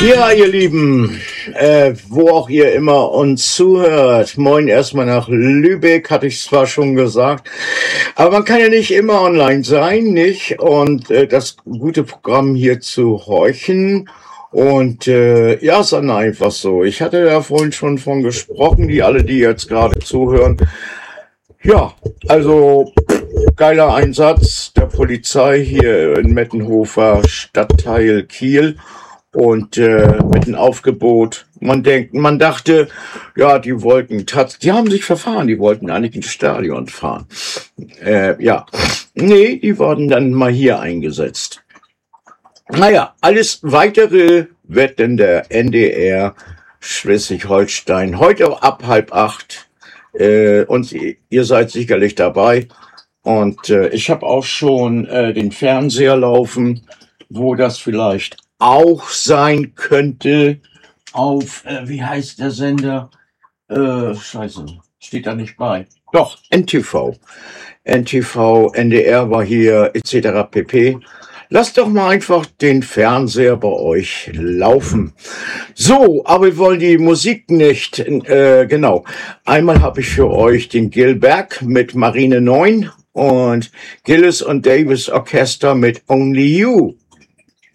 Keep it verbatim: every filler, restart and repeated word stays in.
Ja, ihr Lieben, äh, wo auch ihr immer uns zuhört, moin erstmal nach Lübeck, hatte ich zwar schon gesagt, aber man kann ja nicht immer online sein, nicht? Und äh, das gute Programm hier zu horchen. Und äh, ja, ist dann einfach so. Ich hatte da vorhin schon von gesprochen, die alle, die jetzt gerade zuhören. Ja, also geiler Einsatz der Polizei hier in Mettenhofer, Stadtteil Kiel. Und äh, mit einem Aufgebot. Man denkt, man dachte, ja, die wollten tats, die haben sich verfahren, die wollten eigentlich ins Stadion fahren. Äh, ja, nee, die wurden dann mal hier eingesetzt. Naja, alles Weitere wird denn der N D R Schleswig-Holstein heute ab halb acht. Äh, und ihr seid sicherlich dabei. Und äh, ich habe auch schon äh, den Fernseher laufen, wo das vielleicht auch sein könnte auf, äh, wie heißt der Sender? Äh, scheiße, steht da nicht bei. Doch, N T V. N T V, N D R war hier, et cetera pp. Lasst doch mal einfach den Fernseher bei euch laufen. So, aber wir wollen die Musik nicht, äh, genau. Einmal habe ich für euch den Gilberg mit Marine neun und Gillis und Davis Orchester mit Only You.